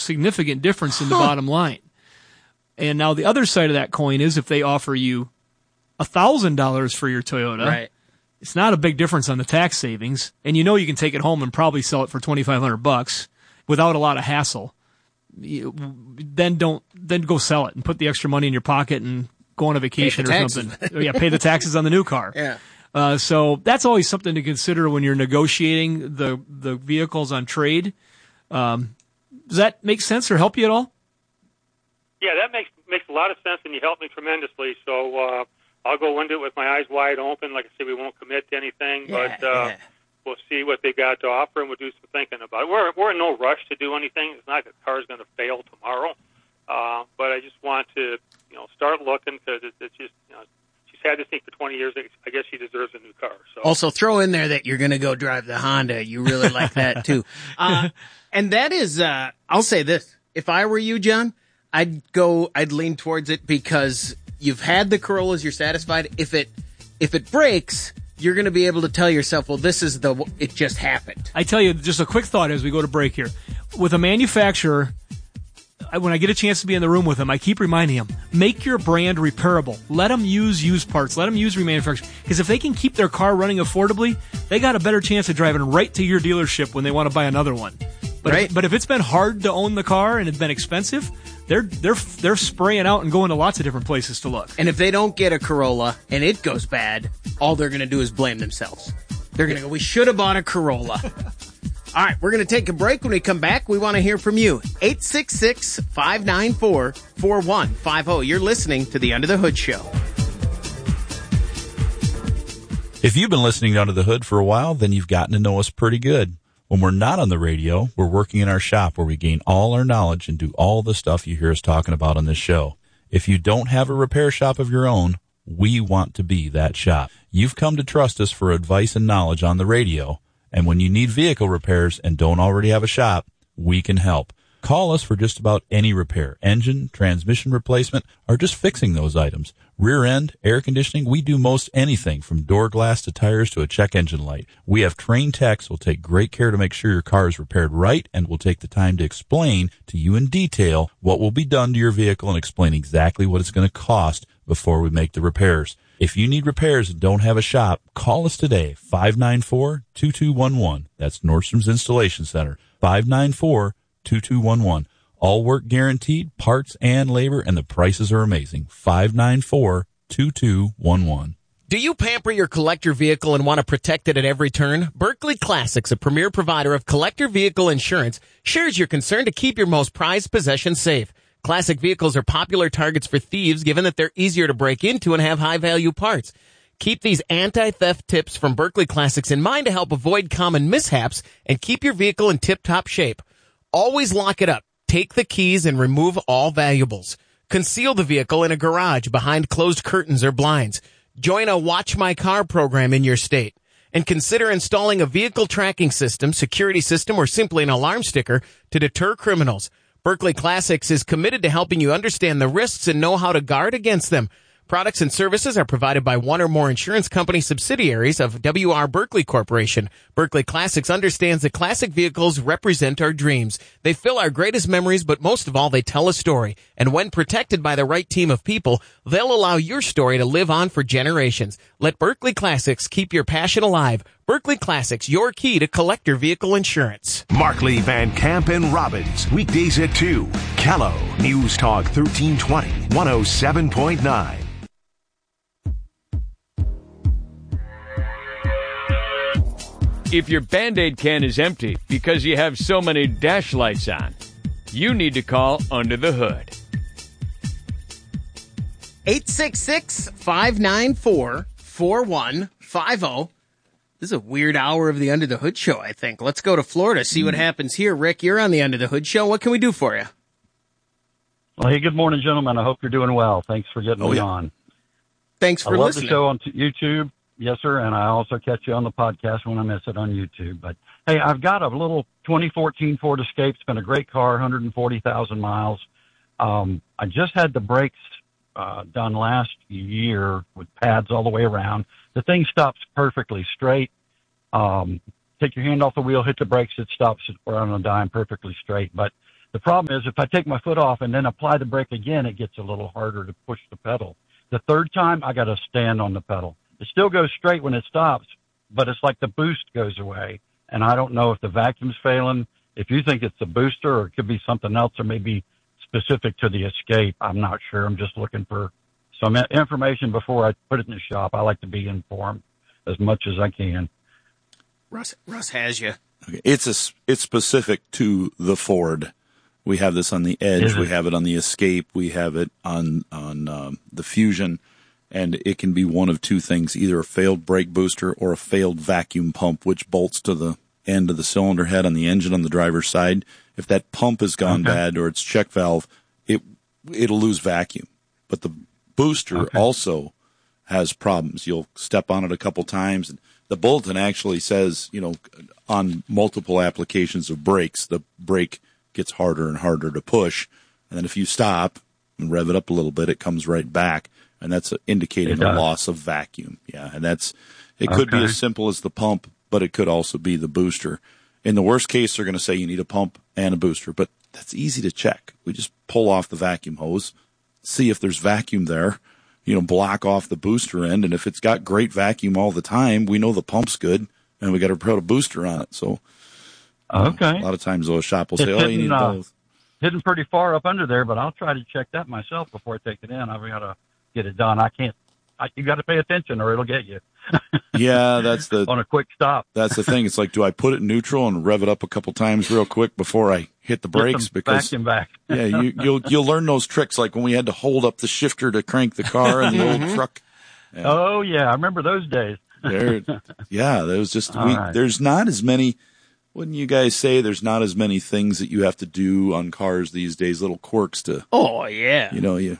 significant difference in the bottom line. And now the other side of that coin is if they offer you $1,000 for your Toyota, right, it's not a big difference on the tax savings, and you know you can take it home and probably sell it for $2,500 without a lot of hassle. Then go sell it and put the extra money in your pocket and go on a vacation or something. Yeah, pay the taxes on the new car. Yeah. So that's always something to consider when you're negotiating the vehicles on trade. Does that make sense or help you at all? Yeah, that makes a lot of sense, and you helped me tremendously. So I'll go into it with my eyes wide open. Like I said, we won't commit to anything, but we'll see what they got to offer, and we'll do some thinking about it. We're in no rush to do anything. It's not like the car's going to fail tomorrow, but I just want to start looking because it's just she's had this thing for 20 years. I guess she deserves a new car. So also throw in there that you're going to go drive the Honda. You really like that too, and that is I'll say this: if I were you, John, I'd lean towards it because you've had the Corollas, you're satisfied. If it breaks, you're going to be able to tell yourself, well, it just happened. I tell you, just a quick thought as we go to break here. With a manufacturer, when I get a chance to be in the room with them, I keep reminding them, make your brand repairable. Let them use used parts. Let them use remanufacturing. Because if they can keep their car running affordably, they got a better chance of driving right to your dealership when they want to buy another one. But if it's been hard to own the car and it's been expensive, they're spraying out and going to lots of different places to look. And if they don't get a Corolla and it goes bad, all they're going to do is blame themselves. They're going to go, we should have bought a Corolla. All right, we're going to take a break. When we come back, we want to hear from you. 866-594-4150. You're listening to the Under the Hood Show. If you've been listening to Under the Hood for a while, then you've gotten to know us pretty good. When we're not on the radio, we're working in our shop where we gain all our knowledge and do all the stuff you hear us talking about on this show. If you don't have a repair shop of your own, we want to be that shop. You've come to trust us for advice and knowledge on the radio, and when you need vehicle repairs and don't already have a shop, we can help. Call us for just about any repair, engine, transmission replacement, or just fixing those items. Rear end, air conditioning, we do most anything from door glass to tires to a check engine light. We have trained techs who will take great care to make sure your car is repaired right and will take the time to explain to you in detail what will be done to your vehicle and explain exactly what it's going to cost before we make the repairs. If you need repairs and don't have a shop, call us today, 594-2211. That's Nordstrom's Installation Center, 594-2211. All work guaranteed, parts and labor, and the prices are amazing. 594-2211. Do you pamper your collector vehicle and want to protect it at every turn? Berkley Classics, a premier provider of collector vehicle insurance, shares your concern to keep your most prized possessions safe. Classic vehicles are popular targets for thieves given that they're easier to break into and have high-value parts. Keep these anti-theft tips from Berkley Classics in mind to help avoid common mishaps and keep your vehicle in tip-top shape. Always lock it up. Take the keys and remove all valuables. Conceal the vehicle in a garage behind closed curtains or blinds. Join a Watch My Car program in your state. And consider installing a vehicle tracking system, security system, or simply an alarm sticker to deter criminals. Berkley Classics is committed to helping you understand the risks and know how to guard against them. Products and services are provided by one or more insurance company subsidiaries of W.R. Berkley Corporation. Berkley Classics understands that classic vehicles represent our dreams. They fill our greatest memories, but most of all, they tell a story. And when protected by the right team of people, they'll allow your story to live on for generations. Let Berkley Classics keep your passion alive. Berkley Classics, your key to collector vehicle insurance. Markley, Van Camp, and Robbins, weekdays at 2. Callow, News Talk 1320, 107.9. If your Band-Aid can is empty because you have so many dash lights on, you need to call Under the Hood. 866-594-4150. This is a weird hour of the Under the Hood Show, I think. Let's go to Florida, see what happens here. Rick, you're on the Under the Hood Show. What can we do for you? Well, hey, good morning, gentlemen. I hope you're doing well. Thanks for getting me on. Thanks for listening. I love the show on YouTube. Yes, sir, and I also catch you on the podcast when I miss it on YouTube. But, hey, I've got a little 2014 Ford Escape. It's been a great car, 140,000 miles. I just had the brakes done last year with pads all the way around. The thing stops perfectly straight. Take your hand off the wheel, hit the brakes, it stops around on a dime perfectly straight. But The problem is if I take my foot off and then apply the brake again, it gets a little harder to push the pedal. The third time, I got to stand on the pedal. It still goes straight when it stops, but it's like the boost goes away. And I don't know if the vacuum's failing. If you think it's the booster or it could be something else or maybe specific to the Escape, I'm not sure. I'm just looking for some information before I put it in the shop. I like to be informed as much as I can. Russ has you. Okay. It's specific to the Ford. We have this on the Edge. We have it on the Escape. We have it on the Fusion. And it can be one of two things, either a failed brake booster or a failed vacuum pump, which bolts to the end of the cylinder head on the engine on the driver's side. If that pump has gone bad or its check valve, it'll lose vacuum. But the booster also has problems. You'll step on it a couple times. And the bulletin actually says, on multiple applications of brakes, the brake gets harder and harder to push. And then if you stop and rev it up a little bit, it comes right back. And that's indicating a loss of vacuum. Yeah, and it could be as simple as the pump, but it could also be the booster. In the worst case, they're going to say you need a pump and a booster, but that's easy to check. We just pull off the vacuum hose, see if there's vacuum there, block off the booster end, and if it's got great vacuum all the time, we know the pump's good, and we got to put a booster on it. So, a lot of times those shop will say, you need both. Hidden pretty far up under there, but I'll try to check that myself before I take it in. I've got to get it done. You got to pay attention or it'll get you. Yeah, that's on a quick stop. That's the thing. It's like, do I put it in neutral and rev it up a couple times real quick before I hit the brakes? Because vacuum back. Yeah, you'll learn those tricks, like when we had to hold up the shifter to crank the car in the old truck. Yeah. Oh yeah, I remember those days. There was just there's not as many. Wouldn't you guys say there's not as many things that you have to do on cars these days? Little quirks to. Oh yeah.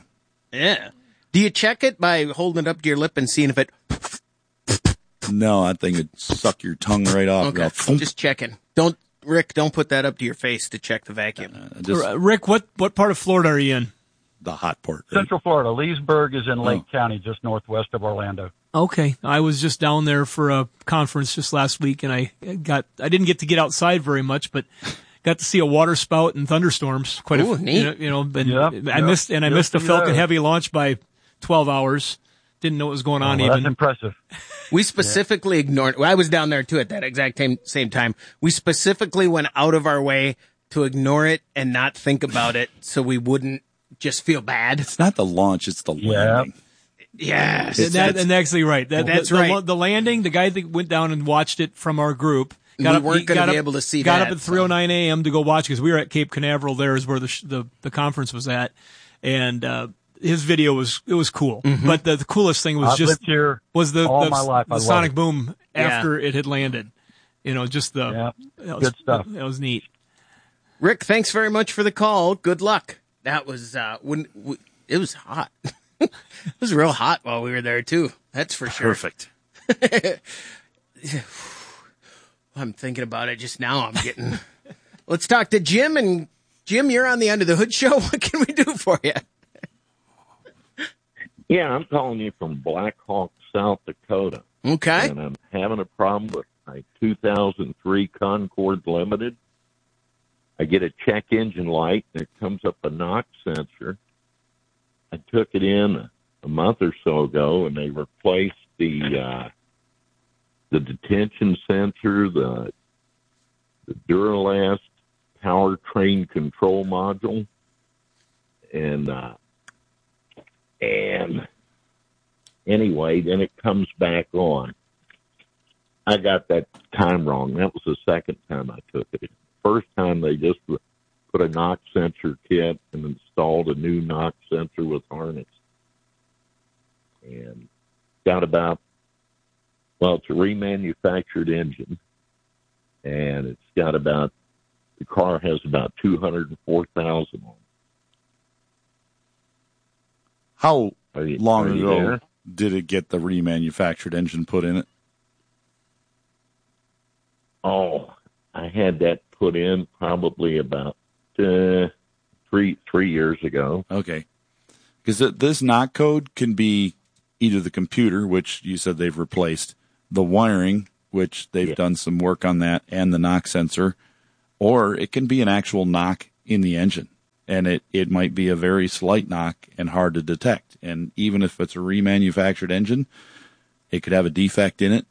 Yeah. Do you check it by holding it up to your lip and seeing if it? No, I think it'd suck your tongue right off. Okay, just checking. Rick, don't put that up to your face to check the vacuum. Rick, what part of Florida are you in? The hot part. Right? Central Florida. Leesburg is in Lake County, just northwest of Orlando. Okay. I was just down there for a conference just last week, and I didn't get to get outside very much, but got to see a water spout and thunderstorms. Neat. I missed the Falcon Heavy launch by 12 hours. Didn't know what was going on even. That's impressive. We specifically ignored, I was down there too at that exact same time. We specifically went out of our way to ignore it and not think about it so we wouldn't just feel bad. It's not the launch, it's the landing. Yes. And actually right. That's right. The landing, the guy that went down and watched it from our group. We weren't going to be able to see got that. Got up at 3:09 a.m. to go watch because we were at Cape Canaveral. There is where the conference was at. And, his video was cool, but the coolest thing was the sonic boom after it had landed. Just good stuff. That was neat. Rick, thanks very much for the call. Good luck. That was it was hot. It was real hot while we were there too. That's for sure. Perfect. I'm thinking about it just now. I'm getting. Let's talk to Jim. And Jim, you're on the Under the Hood show. What can we do for you? Yeah, I'm calling you from Black Hawk, South Dakota. Okay. And I'm having a problem with my 2003 Concord Limited. I get a check engine light, and it comes up a knock sensor. I took it in a month or so ago, and they replaced the detention sensor, the Duralast powertrain control module, and anyway, then it comes back on. I got that time wrong. That was the second time I took it. First time they just put a knock sensor kit and installed a new knock sensor with harness. And got it's a remanufactured engine. And the car has about 204,000 on it. How long ago did it get the remanufactured engine put in it? Oh, I had that put in probably about 3 years ago. Okay. Because this knock code can be either the computer, which you said they've replaced, the wiring, which they've done some work on that, and the knock sensor, or it can be an actual knock in the engine. And it might be a very slight knock and hard to detect. And even if it's a remanufactured engine, it could have a defect in it.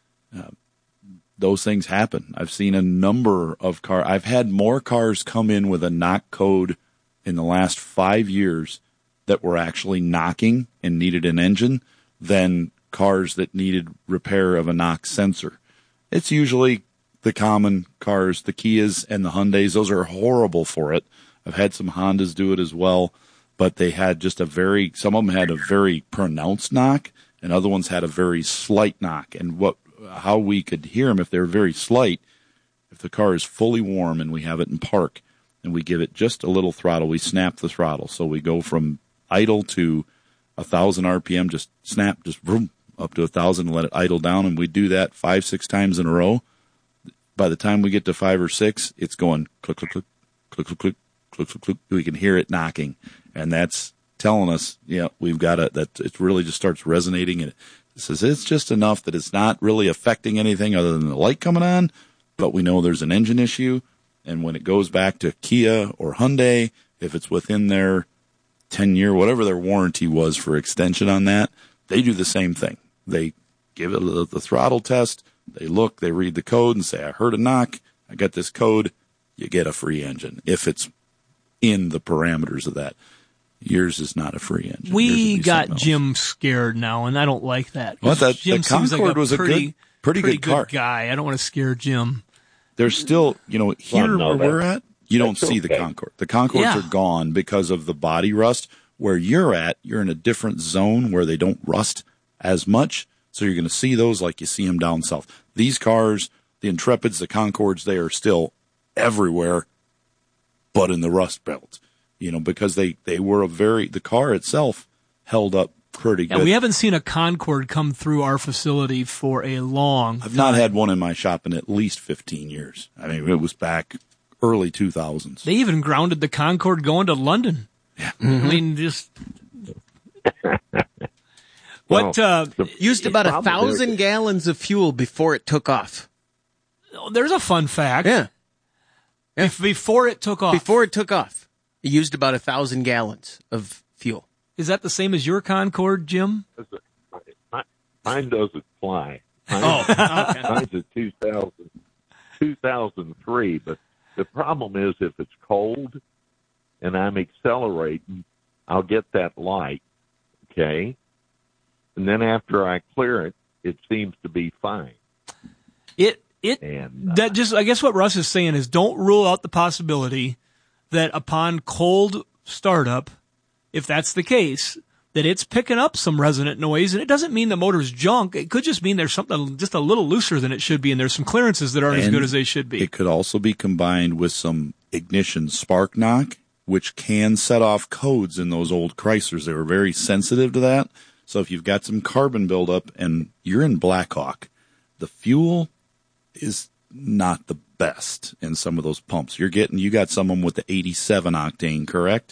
Those things happen. I've seen a number of cars. I've had more cars come in with a knock code in the last 5 years that were actually knocking and needed an engine than cars that needed repair of a knock sensor. It's usually the common cars, the Kias and the Hyundais. Those are horrible for it. I've had some Hondas do it as well, but they had just some of them had a very pronounced knock, and other ones had a very slight knock. And how we could hear them if they're very slight, if the car is fully warm and we have it in park and we give it just a little throttle, we snap the throttle. So we go from idle to 1,000 RPM, just snap, just vroom, up to 1,000 and let it idle down. And we do that 5-6 times in a row. By the time we get to 5 or 6, it's going click, click, click, click, click, click, click, click, click. We can hear it knocking. And that's telling us, we've got that it really just starts resonating. And it says it's just enough that it's not really affecting anything other than the light coming on, but we know there's an engine issue. And when it goes back to Kia or Hyundai, if it's within their 10-year, whatever their warranty was for extension on that, they do the same thing. They give it the throttle test. They look, they read the code and say, I heard a knock. I got this code. You get a free engine if it's in the parameters of that. Yours is not a free engine. We got Jim scared now, and I don't like that. Well, Jim the Concorde seems like was a pretty good car. Guy. I don't want to scare Jim. There's still, here where we're at, you don't see the Concorde. The Concordes are gone because of the body rust. Where you're at, you're in a different zone where they don't rust as much. So you're going to see those like you see them down south. These cars, the Intrepids, the Concordes, they are still everywhere, but in the rust belt. Because they were the car itself held up pretty good. Yeah, we haven't seen a Concorde come through our facility for a long time. I've not had one in my shop in at least 15 years. I mean, it was back early 2000s. They even grounded the Concorde going to London. Yeah. I mean, just... used about 1,000 gallons of fuel before it took off. There's a fun fact. Yeah. Before it took off. Before it took off. It used about 1,000 gallons of fuel. Is that the same as your Concorde, Jim? Mine doesn't fly. Okay. Mine's a 2003, but the problem is if it's cold and I'm accelerating, I'll get that light, okay? And then after I clear it, it seems to be fine. I guess what Russ is saying is don't rule out the possibility that upon cold startup, if that's the case, that it's picking up some resonant noise, and it doesn't mean the motor's junk. It could just mean there's something just a little looser than it should be, and there's some clearances that aren't as good as they should be. It could also be combined with some ignition spark knock, which can set off codes in those old Chryslers. They were very sensitive to that. So if you've got some carbon buildup and you're in Blackhawk, the fuel is not the best in some of those pumps. You got someone with the 87 octane, correct?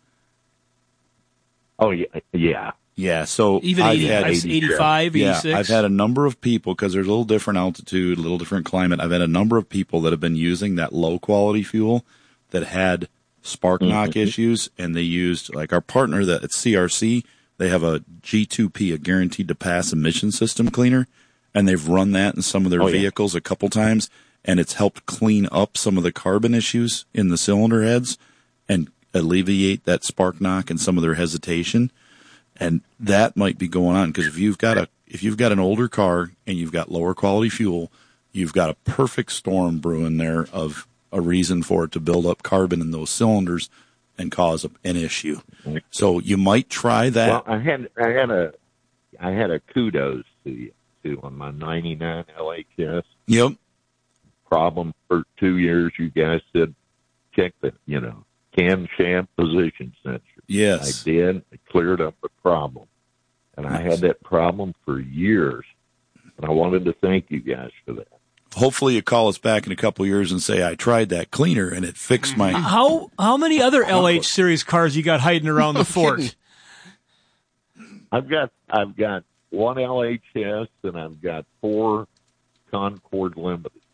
Oh, yeah. Yeah, so even 85, 86? Yeah, I've had a number of people, because there's a little different altitude, a little different climate. I've had a number of people that have been using that low-quality fuel that had spark knock issues, and they used, like our partner at CRC, they have a G2P, a Guaranteed to Pass emission system cleaner, and they've run that in some of their vehicles a couple times, and it's helped clean up some of the carbon issues in the cylinder heads and alleviate that spark knock and some of their hesitation. And that might be going on because if you've got an older car and you've got lower quality fuel, you've got a perfect storm brewing there of a reason for it to build up carbon in those cylinders and cause an issue. So you might try that. Well, I had a kudos to you too on my 99 LHS. Yep. Problem for 2 years. You guys said check the camshaft position sensor. Yes. I did. It cleared up the problem. And I had that problem for years. And I wanted to thank you guys for that. Hopefully you call us back in a couple of years and say, I tried that cleaner and it fixed my... How many other LH series cars you got hiding around the fort? I've got one LHS and I've got 4 Concorde Limiteds.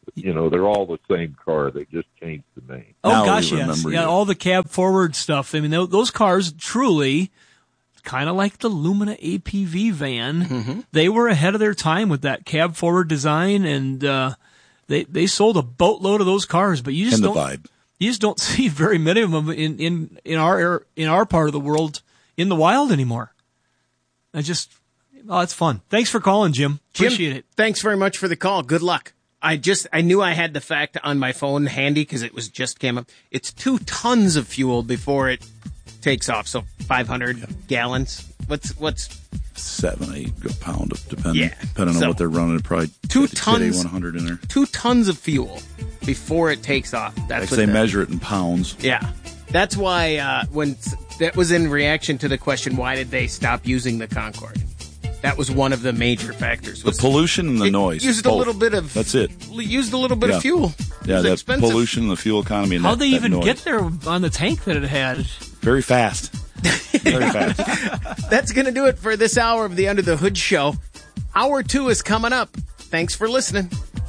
They're all the same car. They just changed the name. Oh, Now gosh, we yes. remember Yeah, you. all the cab forward stuff. I mean, those cars truly, kind of like the Lumina APV van, they were ahead of their time with that cab forward design, and they sold a boatload of those cars. But you just And the don't. vibe. You just don't see very many of them in our part of the world in the wild anymore. It's fun. Thanks for calling, Jim. Appreciate it. Thanks very much for the call. Good luck. I knew I had the fact on my phone handy because it just came up. It's 2 tons of fuel before it takes off. So 500 gallons. What's 7-8 a pound, depending So, on what they're running. Probably 2 get tons, 100 in there. 2 tons of fuel before it takes off. That's what They measure it in pounds. Yeah, that's why when that was in reaction to the question, why did they stop using the Concorde? That was one of the major factors. The pollution and the noise. Used both. a little bit of. That's it. Used a little bit of fuel. Yeah, It was that expensive. pollution and the fuel economy. And How'd they that even noise. get there on the tank that it had? Very fast. Very fast. That's going to do it for this hour of the Under the Hood Show. Hour 2 is coming up. Thanks for listening.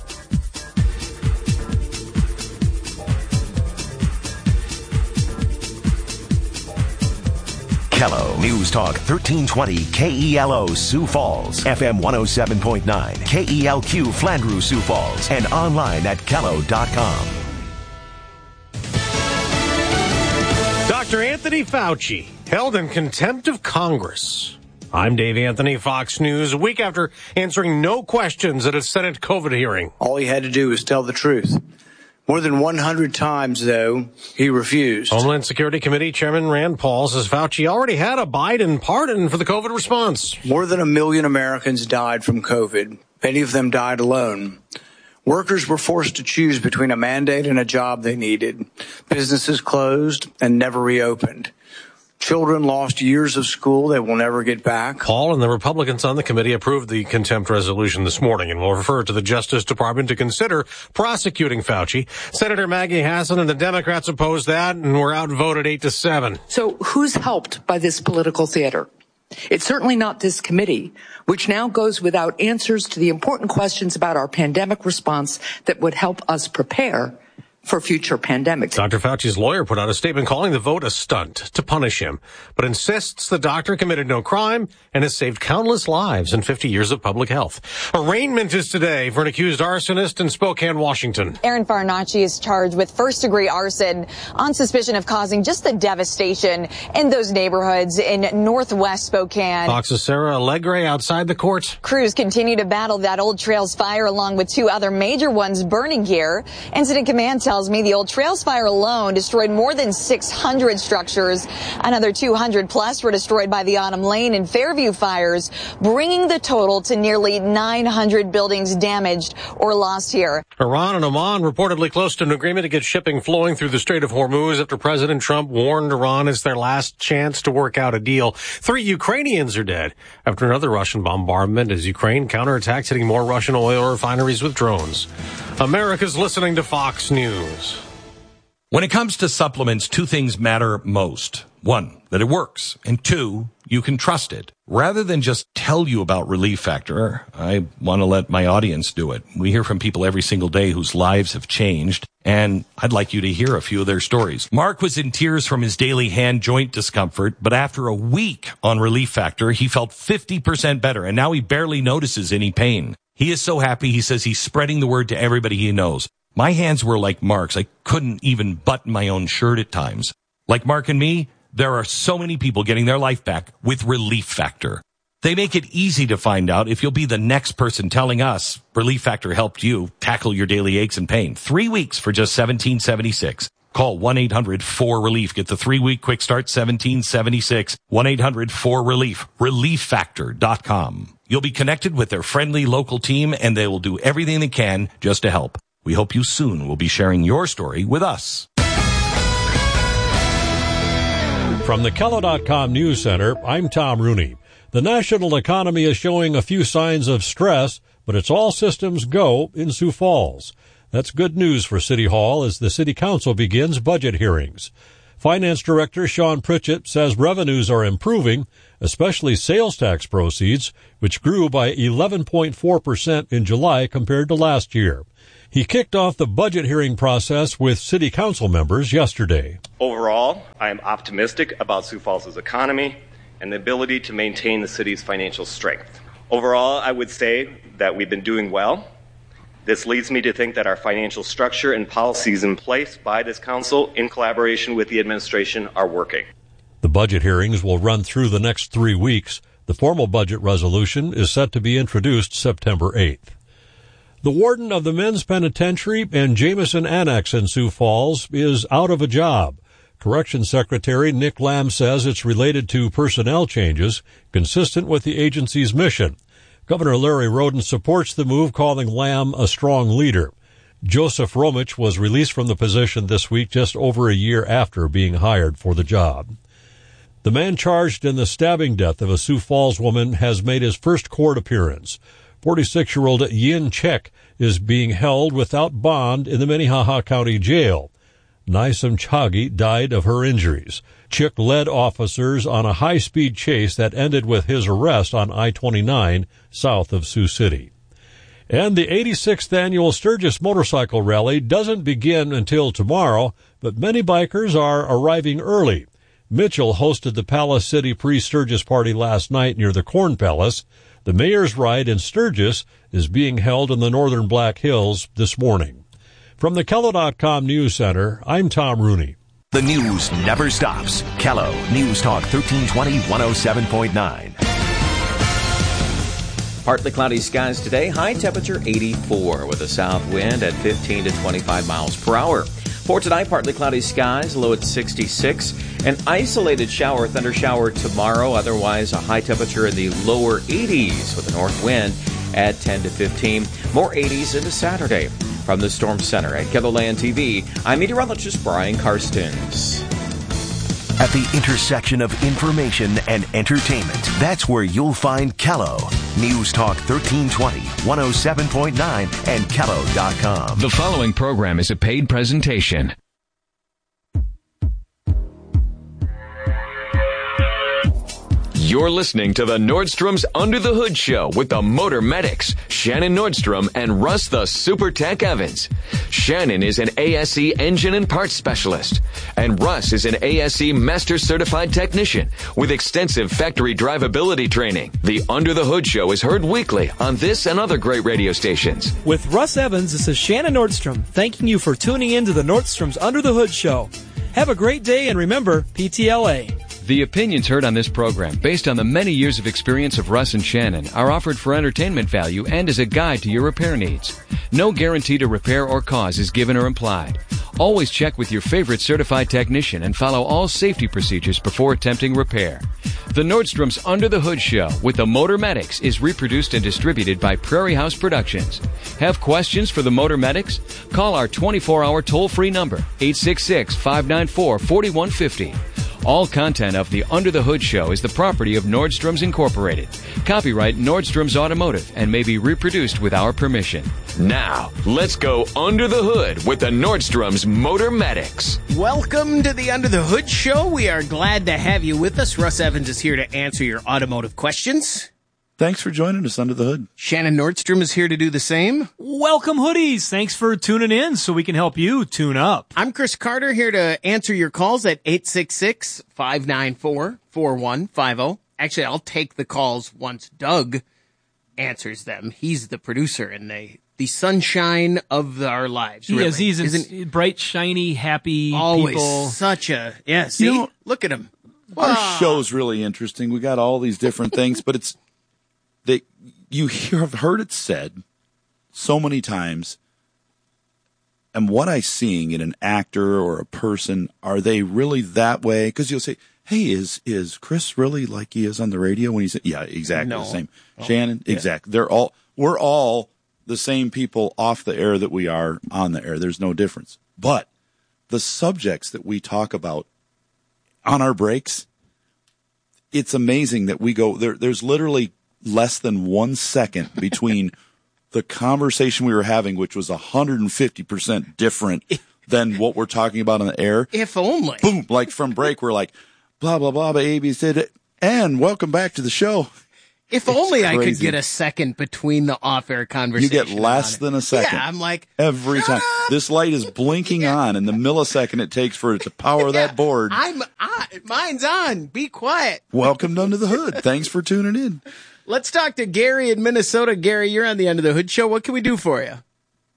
Kello News Talk 1320 KELO Sioux Falls, FM 107.9, KELQ Flandreau Sioux Falls, and online at kello.com. Dr. Anthony Fauci held in contempt of Congress. I'm Dave Anthony, Fox News, a week after answering no questions at a Senate COVID hearing. All he had to do was tell the truth. More than 100 times, though, he refused. Homeland Security Committee Chairman Rand Paul says Fauci already had a Biden pardon for the COVID response. More than 1 million Americans died from COVID. Many of them died alone. Workers were forced to choose between a mandate and a job they needed. Businesses closed and never reopened. Children lost years of school they will never get back. Paul and the Republicans on the committee approved the contempt resolution this morning and will refer it to the Justice Department to consider prosecuting Fauci. Senator Maggie Hassan and the Democrats opposed that and were outvoted 8-7. So who's helped by this political theater? It's certainly not this committee, which now goes without answers to the important questions about our pandemic response that would help us prepare for future pandemics. Dr. Fauci's lawyer put out a statement calling the vote a stunt to punish him, but insists the doctor committed no crime and has saved countless lives in 50 years of public health. Arraignment is today for an accused arsonist in Spokane, Washington. Aaron Farnacci is charged with first-degree arson on suspicion of causing just the devastation in those neighborhoods in northwest Spokane. Fox's Sarah Allegre outside the court. Crews continue to battle that Old Trails fire along with 2 other major ones burning here. Incident Command tells me the Old Trails fire alone destroyed more than 600 structures. Another 200 plus were destroyed by the Autumn Lane and Fairview fires, bringing the total to nearly 900 buildings damaged or lost here. Iran and Oman reportedly close to an agreement to get shipping flowing through the Strait of Hormuz after President Trump warned Iran it's their last chance to work out a deal. 3 Ukrainians are dead after another Russian bombardment as Ukraine counterattacks, hitting more Russian oil refineries with drones. America's listening to Fox News. When it comes to supplements, 2 things matter most. 1, that it works, and 2, you can trust it. Rather than just tell you about Relief Factor, I want to let my audience do it. We hear from people every single day whose lives have changed, and I'd like you to hear a few of their stories. Mark was in tears from his daily hand joint discomfort, but after a week on Relief Factor, he felt 50% better, and now he barely notices any pain. He is so happy, he says he's spreading the word to everybody he knows. My hands were like Mark's. I couldn't even button my own shirt at times. Like Mark and me, there are so many people getting their life back with Relief Factor. They make it easy to find out if you'll be the next person telling us Relief Factor helped you tackle your daily aches and pain. 3 weeks for just $17.76. Call 1-800-4RELIEF. Get the 3-week quick start, $17.76. 1-800-4RELIEF. ReliefFactor.com. You'll be connected with their friendly local team, and they will do everything they can just to help. We hope you soon will be sharing your story with us. From the Kello.com News Center, I'm Tom Rooney. The national economy is showing a few signs of stress, but it's all systems go in Sioux Falls. That's good news for City Hall as the City Council begins budget hearings. Finance Director Sean Pritchett says revenues are improving, especially sales tax proceeds, which grew by 11.4% in July compared to last year. He kicked off the budget hearing process with City Council members yesterday. Overall, I am optimistic about Sioux Falls' economy and the ability to maintain the city's financial strength. Overall, I would say that we've been doing well. This leads me to think that our financial structure and policies in place by this council in collaboration with the administration are working. The budget hearings will run through the next 3 weeks. The formal budget resolution is set to be introduced September 8th. The warden of the men's penitentiary and Jameson Annex in Sioux Falls is out of a job. Corrections Secretary Nick Lamb says it's related to personnel changes consistent with the agency's mission. Governor Larry Roden supports the move, calling Lamb a strong leader. Joseph Romich was released from the position this week just over a year after being hired for the job. The man charged in the stabbing death of a Sioux Falls woman has made his first court appearance. 46-year-old Yin Chek is being held without bond in the Minnehaha County Jail. Nisam Chagi died of her injuries. Chick led officers on a high-speed chase that ended with his arrest on I-29 south of Sioux City. And the 86th annual Sturgis Motorcycle Rally doesn't begin until tomorrow, but many bikers are arriving early. Mitchell hosted the Palace City pre-Sturgis party last night near the Corn Palace. The Mayor's Ride in Sturgis is being held in the northern Black Hills this morning. From the Kello.com News Center, I'm Tom Rooney. The news never stops. Kello News Talk 1320 107.9. Partly cloudy skies today, high temperature 84 with a south wind at 15 to 25 miles per hour. For tonight, partly cloudy skies, low at 66. An isolated shower, thunder shower tomorrow, otherwise a high temperature in the lower 80s with a north wind at 10 to 15. More 80s into Saturday. From the Storm Center at KELOLAND TV, I'm meteorologist Brian Karstens. At the intersection of information and entertainment, that's where you'll find Kello. News Talk 1320, 107.9, and Kello.com. The following program is a paid presentation. You're listening to the Nordstrom's Under the Hood Show with the Motor Medics, Shannon Nordstrom and Russ the Super Tech Evans. Shannon is an ASE engine and parts specialist, and Russ is an ASE Master Certified Technician with extensive factory drivability training. The Under the Hood Show is heard weekly on this and other great radio stations. With Russ Evans, this is Shannon Nordstrom, thanking you for tuning in to the Nordstrom's Under the Hood Show. Have a great day, and remember, PTLA. The opinions heard on this program, based on the many years of experience of Russ and Shannon, are offered for entertainment value and as a guide to your repair needs. No guarantee to repair or cause is given or implied. Always check with your favorite certified technician and follow all safety procedures before attempting repair. The Nordstrom's Under the Hood Show with the Motor Medics is reproduced and distributed by Prairie House Productions. Have questions for the Motor Medics? Call our 24-hour toll-free number, 866-594-4150. All content of the Under the Hood Show is the property of Nordstrom's Incorporated. Copyright Nordstrom's Automotive and may be reproduced with our permission. Now, let's go under the hood with the Nordstrom's Motor Medics. Welcome to the Under the Hood Show. We are glad to have you with us. Russ Evans is here to answer your automotive questions. Thanks for joining us under the hood. Shannon Nordstrom is here to do the same. Welcome, hoodies. Thanks for tuning in so we can help you tune up. I'm Chris Carter, here to answer your calls at 866-594-4150. Actually, I'll take the calls once Doug answers them. He's the producer and the sunshine of our lives. He really. is. He's a bright, shiny, happy always people. Such a, yeah, see? Look at him. Our show's really interesting. We got all these different things, but it's, you have heard it said so many times, and what I'm seeing in an actor or a person, are they really that way? Because you'll say, hey, is Chris really like he is on the radio when he's, yeah, exactly the same. Shannon, exactly. We're all the same people off the air that we are on the air. There's no difference. But the subjects that we talk about on our breaks, it's amazing that we go there. There's literally less than 1 second between the conversation we were having, which was 150% different than what we're talking about in the air. If only. Boom, like from break, we're like, blah, blah, blah, baby said, and welcome back to the show. If only I could get a second between the off-air conversation. You get less than a second. Yeah, I'm like, every time. This light is blinking on, and the millisecond it takes for it to power that board. Mine's on. Be quiet. Welcome to Under the Hood. Thanks for tuning in. Let's talk to Gary in Minnesota. Gary, you're on the Under the Hood show. What can we do for you?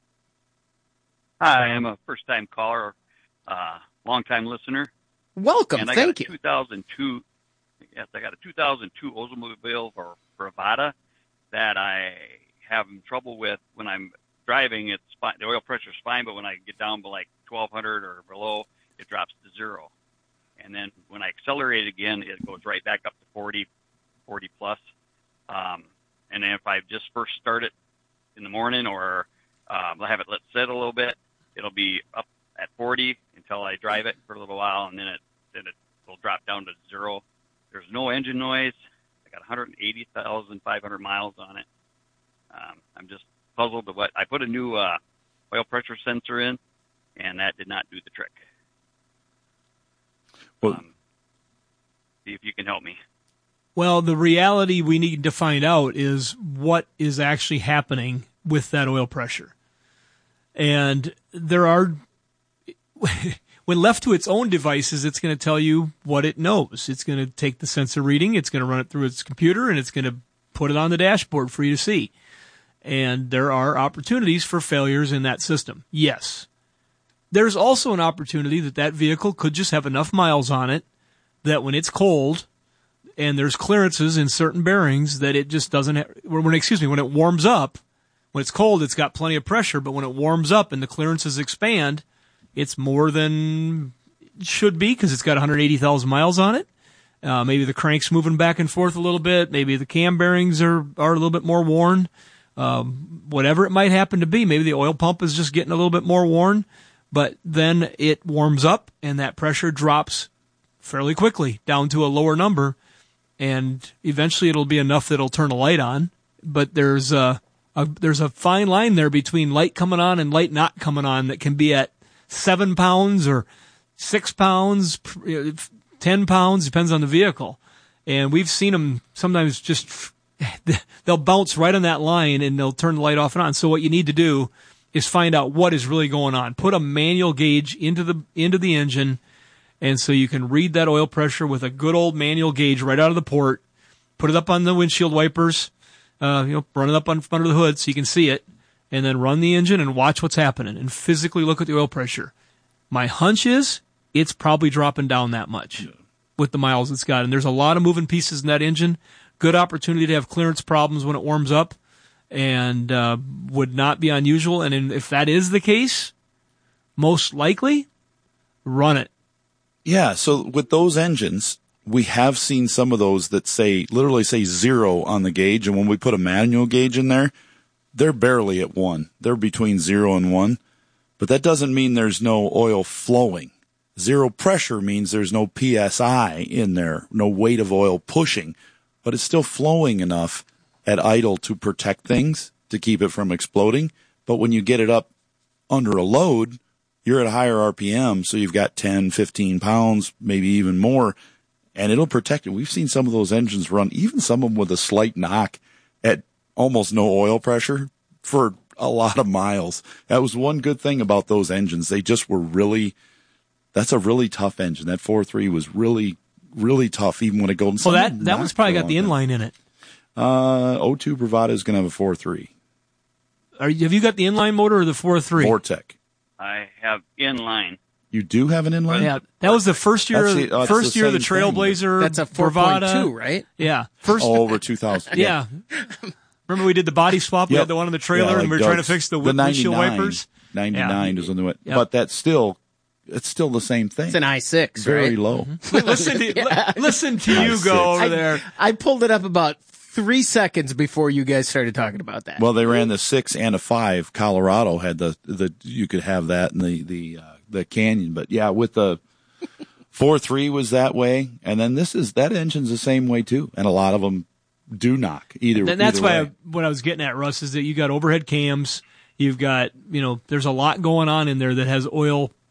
Hi, I'm a first-time caller, long-time listener. Welcome. And Thank you. 2002. Yes, I got a 2002 Oldsmobile for Bravada that I have trouble with when I'm driving. It's fine. The oil pressure is fine, but when I get down to like 1200 or below, it drops to 0. And then when I accelerate again, it goes right back up to 40 plus. And then if I just first start it in the morning or I have it let sit a little bit, it'll be up at 40 until I drive it for a little while, and then it will drop down to 0. There's no engine noise. I got 180,500 miles on it. I'm just puzzled to what I put a new oil pressure sensor in, and that did not do the trick. Well, see if you can help me. Well, the reality we need to find out is what is actually happening with that oil pressure. And there are, when left to its own devices, it's going to tell you what it knows. It's going to take the sensor reading, it's going to run it through its computer, and it's going to put it on the dashboard for you to see. And there are opportunities for failures in that system. Yes. There's also an opportunity that vehicle could just have enough miles on it that when it's cold and there's clearances in certain bearings that it just doesn't have, when it warms up, when it's cold, it's got plenty of pressure, but when it warms up and the clearances expand, it's more than it should be because it's got 180,000 miles on it. Maybe the crank's moving back and forth a little bit. Maybe the cam bearings are a little bit more worn. Whatever it might happen to be. Maybe the oil pump is just getting a little bit more worn. But then it warms up and that pressure drops fairly quickly down to a lower number. And eventually it'll be enough that it'll turn a light on. But there's a fine line there between light coming on and light not coming on that can be at 7 pounds or 6 pounds, 10 pounds, depends on the vehicle. And we've seen them sometimes just, they'll bounce right on that line and they'll turn the light off and on. So what you need to do is find out what is really going on. Put a manual gauge into the engine, and so you can read that oil pressure with a good old manual gauge right out of the port. Put it up on the windshield wipers, run it up under the hood so you can see it, and then run the engine and watch what's happening and physically look at the oil pressure. My hunch is it's probably dropping down that much with the miles it's got. And there's a lot of moving pieces in that engine. Good opportunity to have clearance problems when it warms up, and would not be unusual. And if that is the case, most likely, run it. Yeah, so with those engines, we have seen some of those that literally say 0 on the gauge, and when we put a manual gauge in there, they're barely at 1. They're between 0 and 1, but that doesn't mean there's no oil flowing. 0 pressure means there's no PSI in there, no weight of oil pushing, but it's still flowing enough at idle to protect things, to keep it from exploding. But when you get it up under a load, you're at a higher RPM, so you've got 10, 15 pounds, maybe even more, and it'll protect it. We've seen some of those engines run, even some of them with a slight knock at almost no oil pressure for a lot of miles. That was one good thing about those engines. They just were that's a really tough engine. That 4.3 was really, really tough, even when it goes. Well, that one's probably got the inline in it. 02 Bravada is going to have a 4.3. Have you got the inline motor or the 4.3? Vortec. I have inline. You do have an inline? Yeah, that was the first year. Of the Trailblazer. That's a 4.2, right? Yeah, over 2000. Yeah. Remember we did the body swap? We had the one on the trailer, and we were trying to fix the windshield wipers. 99 is on the way, but it's still the same thing. It's an i6, very right? low. Mm-hmm. Listen to you go over there. I pulled it up about 3 seconds before you guys started talking about that. Well, they ran the 6 and a 5. Colorado had the you could have that in the Canyon, but yeah, with the 4.3 was that way, and then that engine's the same way too, and a lot of them do knock either. And that's why what I was getting at, Russ, is that you got overhead cams, you've got there's a lot going on in there that has oil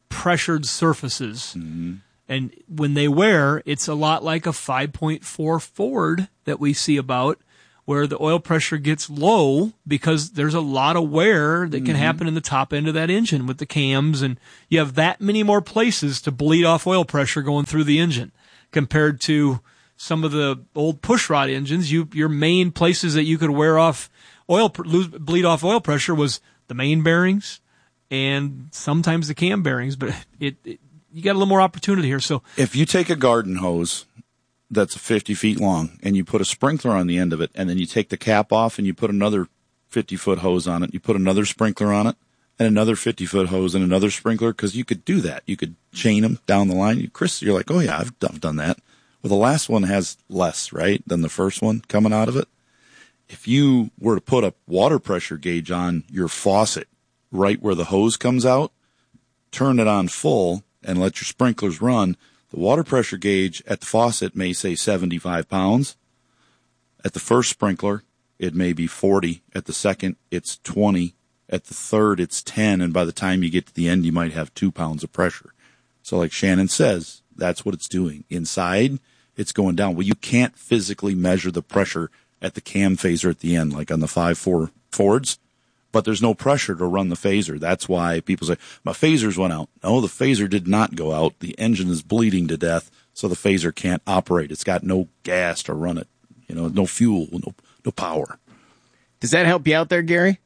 pressured surfaces. Mm-hmm. And when they wear, it's a lot like a 5.4 Ford that we see about, where the oil pressure gets low because there's a lot of wear that can happen in the top end of that engine with the cams, and you have that many more places to bleed off oil pressure going through the engine compared to some of the old pushrod engines. Your main places that you could wear off bleed off oil pressure was the main bearings and sometimes the cam bearings, but you got a little more opportunity here. So if you take a garden hose that's 50 feet long and you put a sprinkler on the end of it, and then you take the cap off and you put another 50-foot hose on it, you put another sprinkler on it and another 50-foot hose and another sprinkler, because you could do that. You could chain them down the line. Chris, you're like, oh yeah, I've done that. Well, the last one has less, right, than the first one coming out of it. If you were to put a water pressure gauge on your faucet right where the hose comes out, turn it on full and let your sprinklers run, the water pressure gauge at the faucet may say 75 pounds. At the first sprinkler, it may be 40. At the second, it's 20. At the third, it's 10. And by the time you get to the end, you might have 2 pounds of pressure. So like Shannon says, that's what it's doing. Inside, it's going down. Well, you can't physically measure the pressure at the cam phaser at the end, like on the 5.4 Fords. But there's no pressure to run the phaser. That's why people say, my phasers went out. No, the phaser did not go out. The engine is bleeding to death, so the phaser can't operate. It's got no gas to run it. No fuel, no power. Does that help you out there, Gary?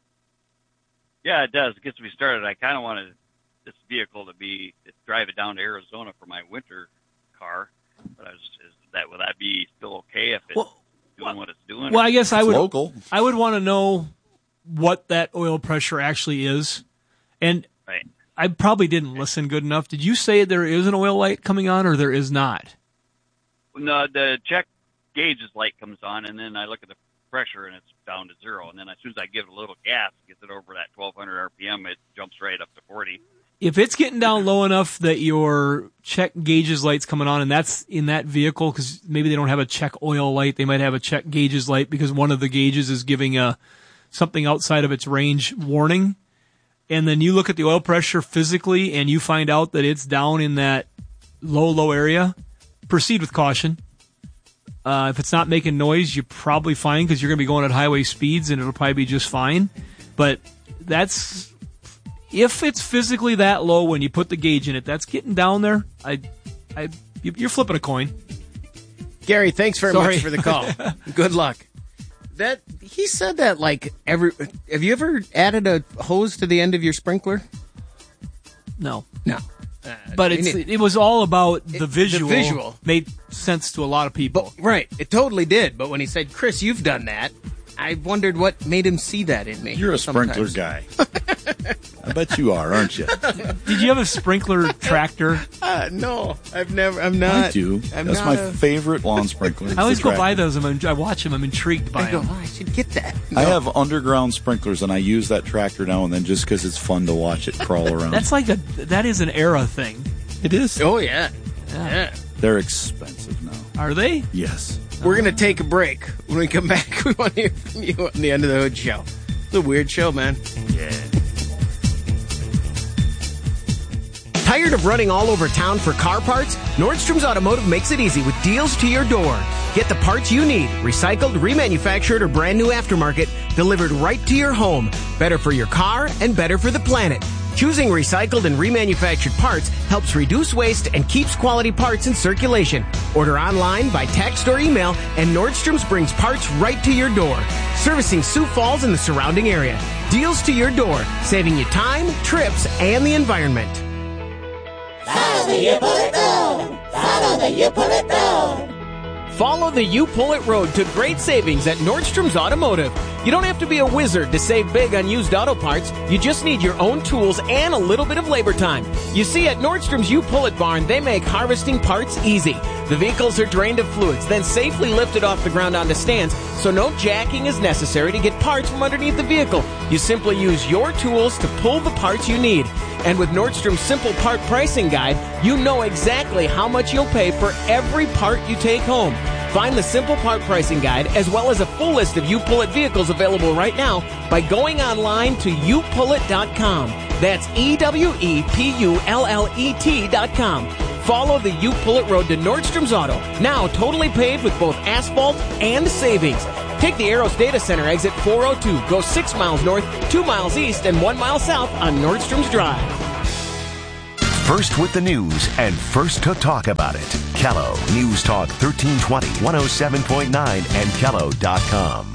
Yeah, it does. It gets me started. I kind of wanted this vehicle to drive it down to Arizona for my winter car, but would that be still okay if it's doing what it's doing? Well, I guess I would local. I would want to know what that oil pressure actually is. And right. I probably didn't listen good enough. Did you say there is an oil light coming on or there is not? No, the check gauge's light comes on, and then I look at the pressure, and it's down to 0. And then as soon as I give it a little gas, it gets it over that 1,200 RPM, it jumps right up to 40. If it's getting down low enough that your check gauges light's coming on, and that's in that vehicle, because maybe they don't have a check oil light, they might have a check gauges light because one of the gauges is giving something outside of its range warning, and then you look at the oil pressure physically and you find out that it's down in that low area, proceed with caution. If it's not making noise, you're probably fine because you're going to be going at highway speeds and it'll probably be just fine. But if it's physically that low when you put the gauge in it, that's getting down there. You're flipping a coin. Gary, thanks very much for the call. Good luck. He said that like have you ever added a hose to the end of your sprinkler? No. But it was all about the visual. The visual made sense to a lot of people. Right. It totally did. But when he said, Chris, you've done that, I wondered what made him see that in me. You're a sprinkler guy. I bet you are, aren't you? Did you have a sprinkler tractor? No, I'm not. I do. That's my favorite lawn sprinkler. I always go by those. I watch them. I'm intrigued by them. I should get that. No. I have underground sprinklers, and I use that tractor now and then just because it's fun to watch it crawl around. That is an era thing. It is. Oh, yeah. They're expensive now. Are they? Yes. We're going to take a break. When we come back, we want to hear from you on the End of the Hood Show. It's a weird show, man. Yeah. Tired of running all over town for car parts? Nordstrom's Automotive makes it easy with deals to your door. Get the parts you need, recycled, remanufactured, or brand new aftermarket, delivered right to your home. Better for your car and better for the planet. Choosing recycled and remanufactured parts helps reduce waste and keeps quality parts in circulation. Order online, by text, or email, and Nordstrom's brings parts right to your door. Servicing Sioux Falls and the surrounding area. Deals to your door, saving you time, trips, and the environment. Follow the You Pull It Road. Follow the You Pull It Road. Follow the You Pull It Road to great savings at Nordstrom's Automotive. You don't have to be a wizard to save big on used auto parts. You just need your own tools and a little bit of labor time. You see, at Nordstrom's You Pull It barn, they make harvesting parts easy. The vehicles are drained of fluids, then safely lifted off the ground onto stands, so no jacking is necessary to get parts from underneath the vehicle. You simply use your tools to pull the parts you need. And with Nordstrom's Simple Part Pricing Guide, you know exactly how much you'll pay for every part you take home. Find the Simple Part Pricing Guide as well as a full list of You Pull It vehicles available right now by going online to youpullit.com. That's EWEPULLET.com. Follow the U Pullet Road to Nordstrom's Auto, now totally paved with both asphalt and savings. Take the Arrows Data Center exit 402, go 6 miles north, 2 miles east, and 1 mile south on Nordstrom's Drive. First with the news and first to talk about it. Kello News Talk 1320, 107.9 and Kello.com.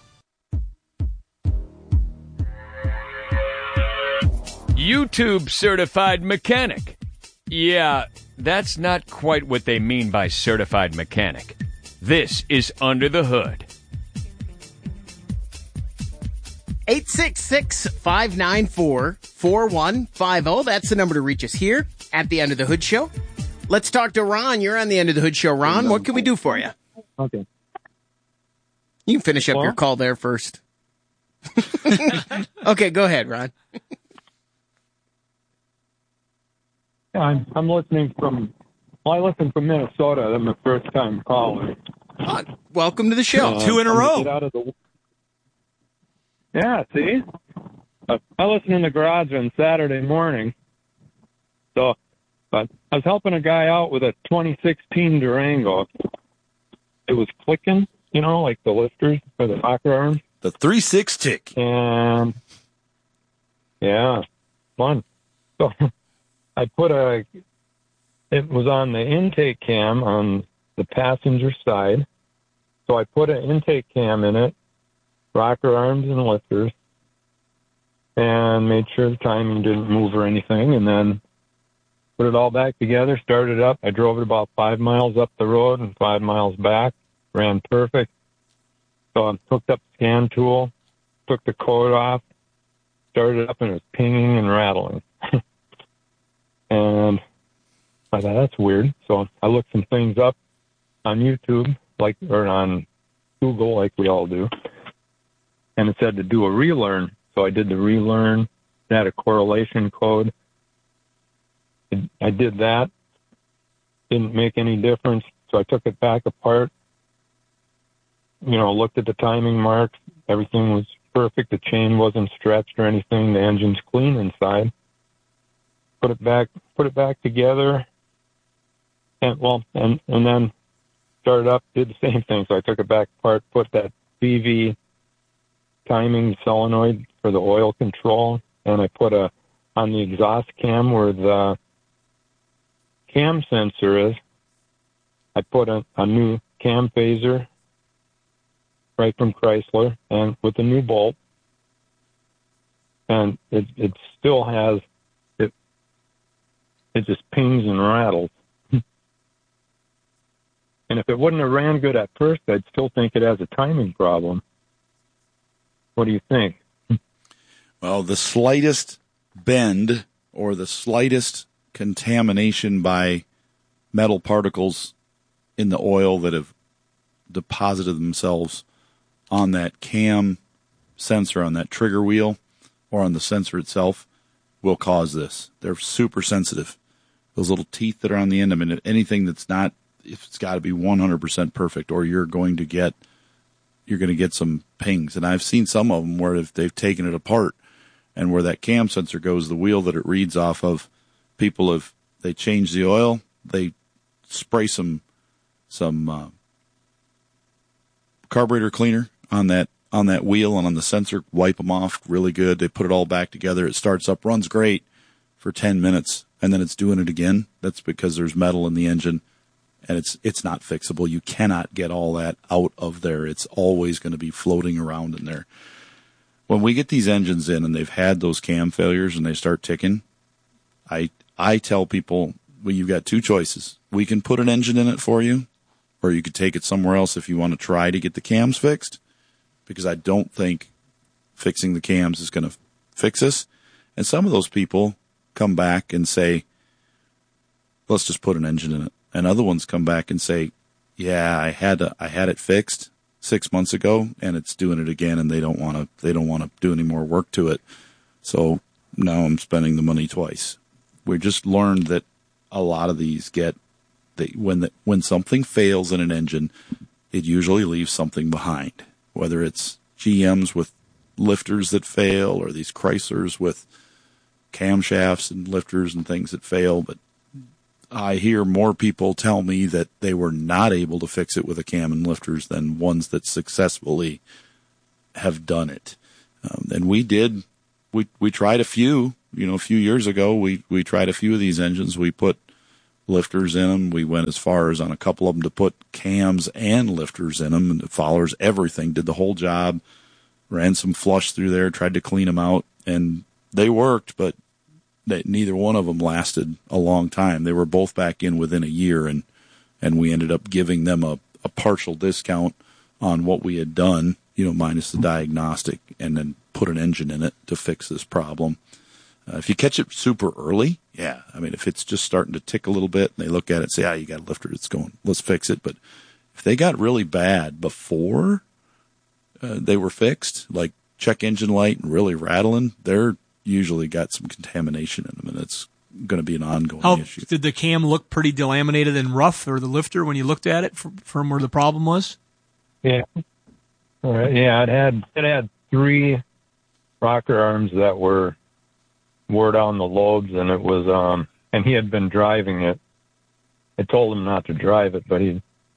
YouTube certified mechanic. Yeah, that's not quite what they mean by certified mechanic. This is Under the Hood. 866-594-4150. That's the number to reach us here at the Under the Hood Show. Let's talk to Ron. You're on the Under the Hood Show. Ron, what can we do for you? Okay. You can finish up your call there first. Okay, go ahead, Ron. Yeah, I'm listening from, I listen from Minnesota. I'm the first time calling. Welcome to the show. 2 in a row. Yeah, see? I listen in the garage on Saturday morning. So, but I was helping a guy out with a 2016 Durango. It was clicking, like the lifters for the rocker arms. The 3/6 tick. And, yeah, fun. So, it was on the intake cam on the passenger side. So I put an intake cam in it, rocker arms and lifters, and made sure the timing didn't move or anything, and then put it all back together, started up. I drove it about 5 miles up the road and 5 miles back, ran perfect. So I hooked up the scan tool, took the code off, started it up, and it was pinging and rattling. And I thought, that's weird. So I looked some things up on YouTube, or on Google, like we all do. And it said to do a relearn. So I did the relearn. It had a correlation code. I did that. Didn't make any difference. So I took it back apart. Looked at the timing marks. Everything was perfect. The chain wasn't stretched or anything. The engine's clean inside. Put it back together, and then started up, did the same thing. So I took it back apart, put that BV timing solenoid for the oil control, and I put on the exhaust cam where the cam sensor is, I put a new cam phaser right from Chrysler, and with a new bolt, and it still has. It just pings and rattles. And if it wouldn't have ran good at first, I'd still think it has a timing problem. What do you think? Well, the slightest bend or the slightest contamination by metal particles in the oil that have deposited themselves on that cam sensor, on that trigger wheel, or on the sensor itself will cause this. They're super sensitive. Those little teeth that are on the end, anything that's not, it's got to be 100% perfect, or you're going to get some pings. And I've seen some of them where if they've taken it apart and where that cam sensor goes, the wheel that it reads off of, they change the oil, they spray some carburetor cleaner on that wheel and on the sensor, wipe them off really good. They put it all back together. It starts up, runs great for 10 minutes, and then it's doing it again. That's because there's metal in the engine, and it's not fixable. You cannot get all that out of there. It's always going to be floating around in there. When we get these engines in and they've had those cam failures and they start ticking, I tell people, well, you've got two choices. We can put an engine in it for you, or you could take it somewhere else if you want to try to get the cams fixed, because I don't think fixing the cams is going to fix us. And some of those people come back and say, let's just put an engine in it. And other ones come back and say, yeah, I had it fixed 6 months ago and it's doing it again, and they don't want to do any more work to it. So now I'm spending the money twice. We just learned that a lot of these when something fails in an engine, it usually leaves something behind, whether it's GMs with lifters that fail or these Chryslers with camshafts and lifters and things that fail, but I hear more people tell me that they were not able to fix it with a cam and lifters than ones that successfully have done it. And we tried a few, a few years ago, we tried a few of these engines. We put lifters in them. We went as far as on a couple of them to put cams and lifters in them, and the followers, everything, did the whole job, ran some flush through there, tried to clean them out, and they worked, but neither one of them lasted a long time. They were both back in within a year, and we ended up giving them a partial discount on what we had done, minus the diagnostic, and then put an engine in it to fix this problem. If you catch it super early, yeah, I mean, if it's just starting to tick a little bit and they look at it and say, you got a lifter, it's going, let's fix it. But if they got really bad before they were fixed, like check engine light and really rattling, they're usually got some contamination in them, and it's going to be an ongoing issue. Did the cam look pretty delaminated and rough, or the lifter, when you looked at it from where the problem was? Yeah. Yeah, it had 3 rocker arms that wore down the lobes, and it was and he had been driving it. I told him not to drive it, but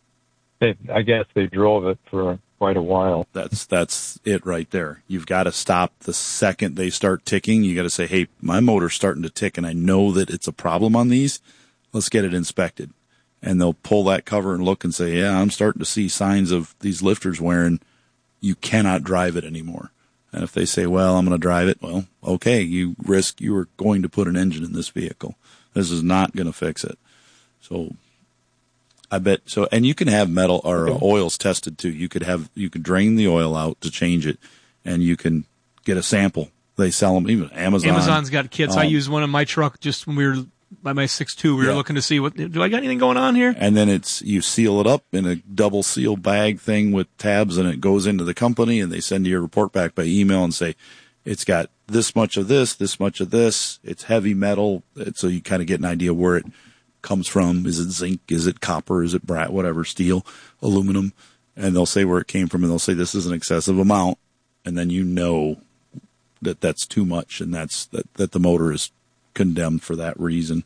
I guess they drove it for quite a while. That's it right there. You've got to stop the second they start ticking. You got to say, hey, my motor's starting to tick, and I know that it's a problem on these. Let's get it inspected. And they'll pull that cover and look and say, yeah, I'm starting to see signs of these lifters wearing. You cannot drive it anymore. And if they say, well, I'm going to drive it, well, okay, you are going to put an engine in this vehicle. This is not going to fix it. So I bet so. And you can have metal or oils tested too. You could drain the oil out to change it, and you can get a sample. They sell them, even Amazon. Amazon's got kits. I used one in my truck just when we were by my 6.2. We were looking to see do I got anything going on here? And then you seal it up in a double seal bag thing with tabs, and it goes into the company, and they send you a report back by email and say, it's got this much of this much of this. It's heavy metal. So you kind of get an idea where it comes from. Is it zinc? Is it copper? Is it whatever, steel, aluminum? And they'll say where it came from, and they'll say this is an excessive amount. And then you know that that's too much, and that the motor is condemned for that reason.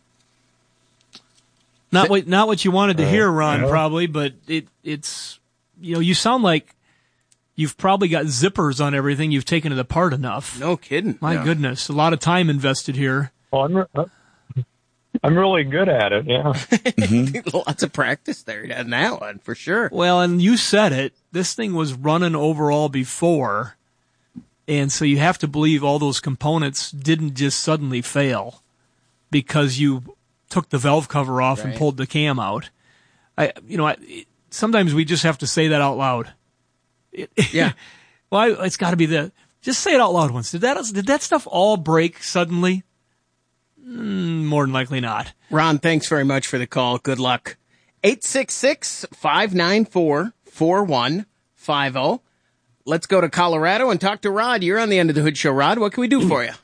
Not what you wanted to hear, Ron, probably, but it's you sound like you've probably got zippers on everything. You've taken it apart enough. No kidding. My goodness, a lot of time invested here. Well, I'm really good at it, yeah. Lots of practice there in that one, for sure. Well, and you said it. This thing was running overall before, and so you have to believe all those components didn't just suddenly fail because you took the valve cover off and pulled the cam out. Sometimes we just have to say that out loud. Yeah. Well, it's got to be just say it out loud once. Did that stuff all break suddenly? More than likely not. Ron, thanks very much for the call. Good luck. 866-594-4150. Let's go to Colorado and talk to Rod. You're on the End of the Hood Show. Rod, what can we do for you?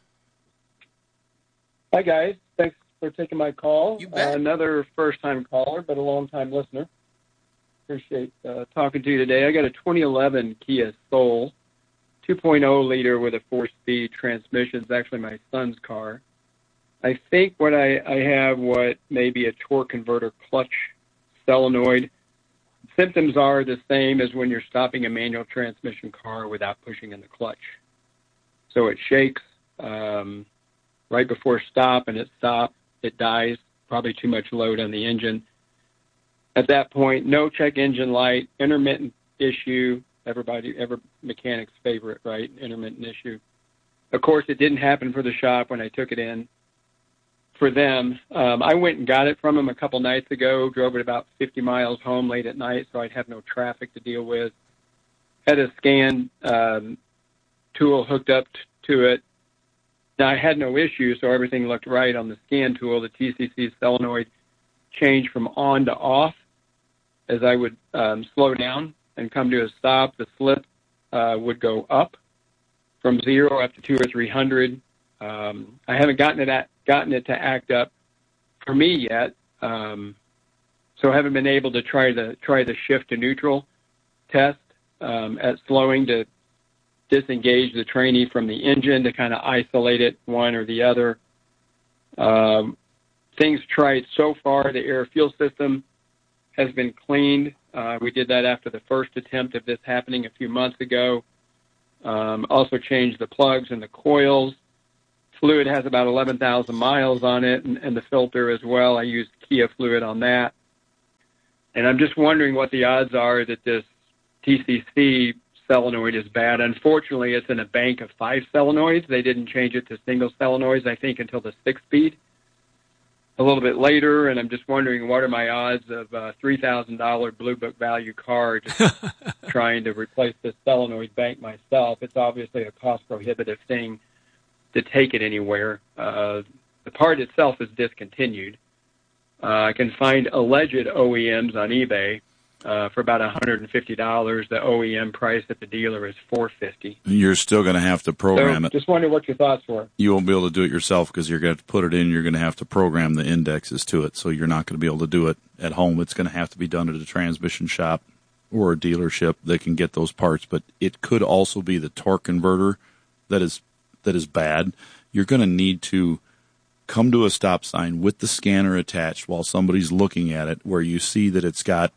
Hi, guys. Thanks for taking my call. You bet. Another first-time caller, but a long-time listener. Appreciate talking to you today. I got a 2011 Kia Soul, 2.0 liter with a 4-speed transmission. It's actually my son's car. I think what I have may be a torque converter clutch solenoid. Symptoms are the same as when you're stopping a manual transmission car without pushing in the clutch. So it shakes right before stop, and it dies, probably too much load on the engine. At that point, no check engine light, intermittent issue, every mechanic's favorite, right? Intermittent issue. Of course, it didn't happen for the shop when I took it in. For them, I went and got it from them a couple nights ago, drove it about 50 miles home late at night so I'd have no traffic to deal with. Had a scan tool hooked up to it. Now, I had no issue, so everything looked right on the scan tool. The TCC solenoid changed from on to off. As I would slow down and come to a stop, the slip would go up from 0 up to 200 or 300. I haven't gotten it to act up for me yet, so I haven't been able to try the shift to neutral test at slowing to disengage the trainee from the engine to kind of isolate it one or the other. Things tried so far. The air fuel system has been cleaned. We did that after the first attempt of this happening a few months ago. Also changed the plugs and the coils. Fluid has about 11,000 miles on it, and the filter as well. I used Kia fluid on that. And I'm just wondering what the odds are that this TCC solenoid is bad. Unfortunately, it's in a bank of 5 solenoids. They didn't change it to single solenoids, I think, until the 6-speed a little bit later. And I'm just wondering, what are my odds of a $3,000 Blue Book value car just trying to replace this solenoid bank myself? It's obviously a cost-prohibitive thing to take it anywhere. The part itself is discontinued. I can find alleged OEMs on eBay for about $150. The OEM price at the dealer is $450. You're still going to have to program it. Just wondering what your thoughts were. You won't be able to do it yourself because you're going to have to put it in. You're going to have to program the indexes to it, so you're not going to be able to do it at home. It's going to have to be done at a transmission shop or a dealership that can get those parts. But it could also be the torque converter that is bad. You're going to need to come to a stop sign with the scanner attached while somebody's looking at it, where you see that it's got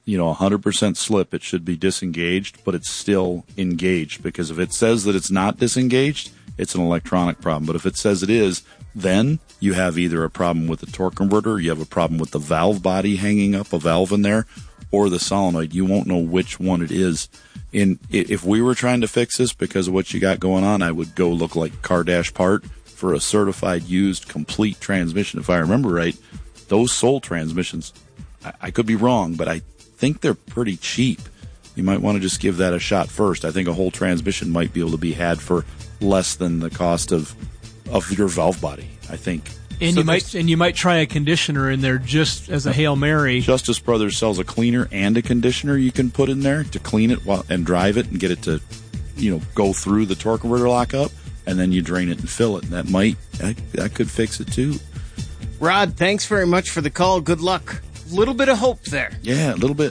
100% slip. It should be disengaged, but it's still engaged, because if it says that it's not disengaged, it's an electronic problem. But if it says it is, then you have either a problem with the torque converter, or you have a problem with the valve body hanging up, a valve in there, or the solenoid. You won't know which one it is. And if we were trying to fix this because of what you got going on, I would go look like Car Dash Part for a certified used complete transmission. If I remember right, those Soul transmissions, I could be wrong, but I think they're pretty cheap. You might want to just give that a shot first. I think a whole transmission might be able to be had for less than the cost of your valve body, I think. And so you might try a conditioner in there just as a Hail Mary. Justice Brothers sells a cleaner and a conditioner you can put in there to clean it and drive it and get it to, go through the torque converter lockup, and then you drain it and fill it. And that could fix it too. Rod, thanks very much for the call. Good luck. A little bit of hope there. Yeah, a little bit.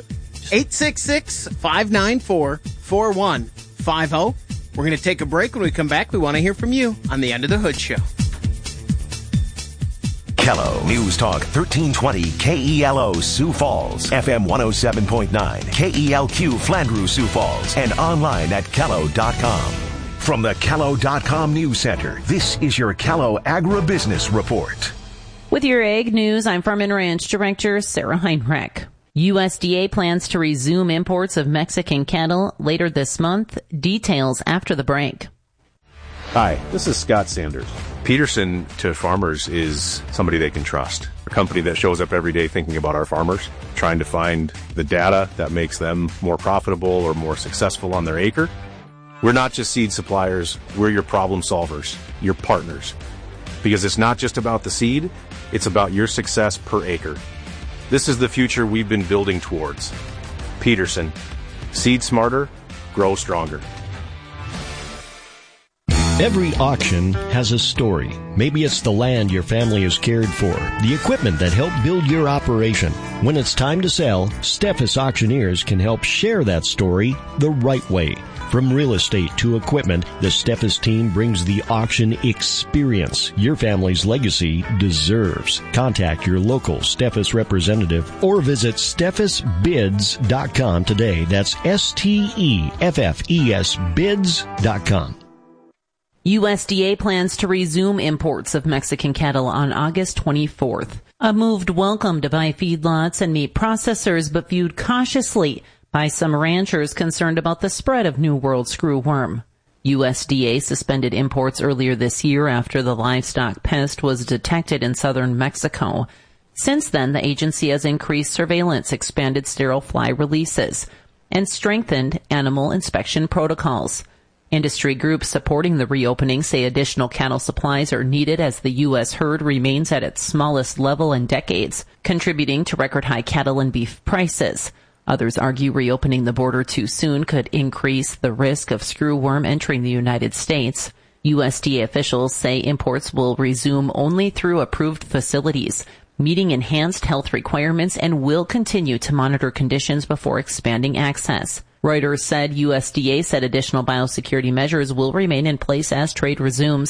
866-594-4150. We're going to take a break. When we come back, we want to hear from you on the Under the Hood Show. Kello News Talk 1320 KELO Sioux Falls, FM 107.9 KELQ Flandreau Sioux Falls, and online at Kello.com. From the Kello.com News Center, this is your Kello Agribusiness Report. With your Ag News, I'm Farm and Ranch Director Sarah Heinrich. USDA plans to resume imports of Mexican cattle later this month. Details after the break. Hi, this is Scott Sanders. Peterson to farmers is somebody they can trust. A company that shows up every day thinking about our farmers, trying to find the data that makes them more profitable or more successful on their acre. We're not just seed suppliers, we're your problem solvers, your partners. Because it's not just about the seed, it's about your success per acre. This is the future we've been building towards. Peterson, seed smarter, grow stronger. Every auction has a story. Maybe it's the land your family has cared for, the equipment that helped build your operation. When it's time to sell, Steffes Auctioneers can help share that story the right way. From real estate to equipment, the Steffes team brings the auction experience your family's legacy deserves. Contact your local Steffes representative or visit steffesbids.com today. That's STEFFES bids.com. USDA plans to resume imports of Mexican cattle on August 24th. A move welcomed by feedlots and meat processors, but viewed cautiously by some ranchers concerned about the spread of New World screwworm. USDA suspended imports earlier this year after the livestock pest was detected in southern Mexico. Since then, the agency has increased surveillance, expanded sterile fly releases, and strengthened animal inspection protocols. Industry groups supporting the reopening say additional cattle supplies are needed as the U.S. herd remains at its smallest level in decades, contributing to record-high cattle and beef prices. Others argue reopening the border too soon could increase the risk of screwworm entering the United States. USDA officials say imports will resume only through approved facilities, meeting enhanced health requirements, and will continue to monitor conditions before expanding access. Reuters said USDA said additional biosecurity measures will remain in place as trade resumes.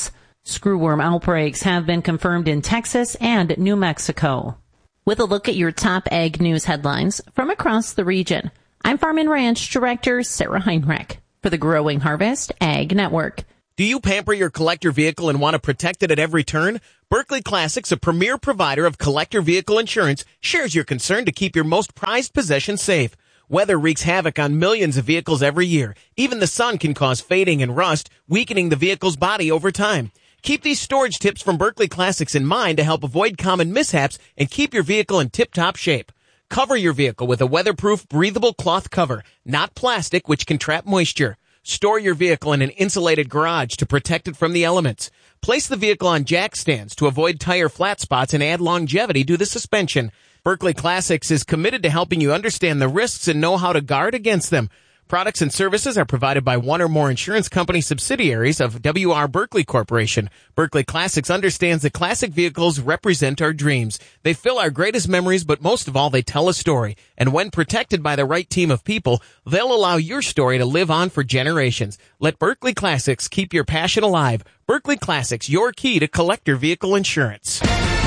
Screwworm outbreaks have been confirmed in Texas and New Mexico. With a look at your top ag news headlines from across the region, I'm Farm and Ranch Director Sarah Heinrich for the Growing Harvest Ag Network. Do you pamper your collector vehicle and want to protect it at every turn? Berkley Classics, a premier provider of collector vehicle insurance, shares your concern to keep your most prized possession safe. Weather wreaks havoc on millions of vehicles every year. Even the sun can cause fading and rust, weakening the vehicle's body over time. Keep these storage tips from Berkley Classics in mind to help avoid common mishaps and keep your vehicle in tip-top shape. Cover your vehicle with a weatherproof, breathable cloth cover, not plastic, which can trap moisture. Store your vehicle in an insulated garage to protect it from the elements. Place the vehicle on jack stands to avoid tire flat spots and add longevity to the suspension. Berkley Classics is committed to helping you understand the risks and know how to guard against them. Products and services are provided by one or more insurance company subsidiaries of W.R. Berkley Corporation. Berkley Classics understands that classic vehicles represent our dreams. They fill our greatest memories, but most of all, they tell a story. And when protected by the right team of people, they'll allow your story to live on for generations. Let Berkley Classics keep your passion alive. Berkley Classics, your key to collector vehicle insurance.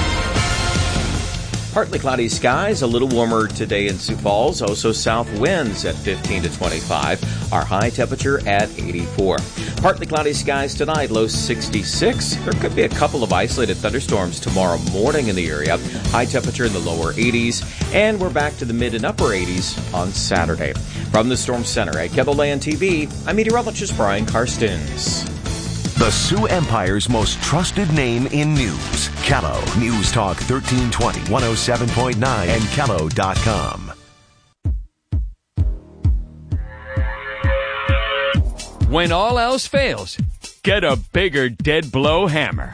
Partly cloudy skies, a little warmer today in Sioux Falls. Also south winds at 15 to 25. Our high temperature at 84. Partly cloudy skies tonight, low 66. There could be a couple of isolated thunderstorms tomorrow morning in the area. High temperature in the lower 80s. And we're back to the mid and upper 80s on Saturday. From the Storm Center at KELOLAND TV, I'm meteorologist Brian Karstens. The Sioux Empire's most trusted name in news. Kello News Talk 1320, 107.9, and Kello.com. When all else fails, get a bigger dead blow hammer.